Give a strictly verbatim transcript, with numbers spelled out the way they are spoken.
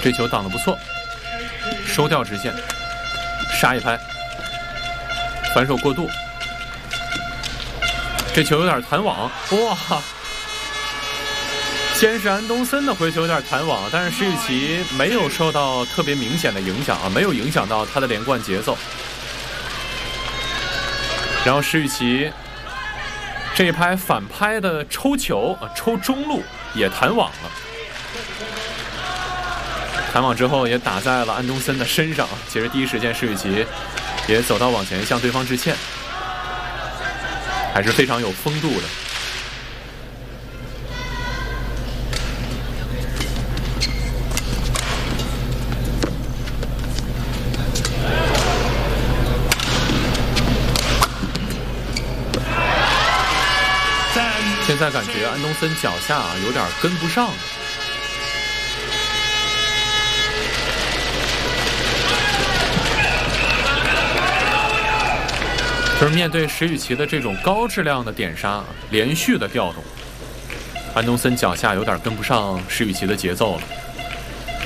这球挡得不错，收掉直线，杀一拍，反手过渡，这球有点弹网，哇！先是安东森的回球有点弹网，但是石宇奇没有受到特别明显的影响啊，没有影响到他的连贯节奏。然后石宇奇这一拍反拍的抽球啊，抽中路也弹网了，弹网之后也打在了安东森的身上。其实第一时间石宇奇也走到网前向对方致歉，还是非常有风度的。现在感觉安东森脚下啊有点跟不上，就是面对石宇奇的这种高质量的点杀，连续的调动，安东森脚下有点跟不上石宇奇的节奏了。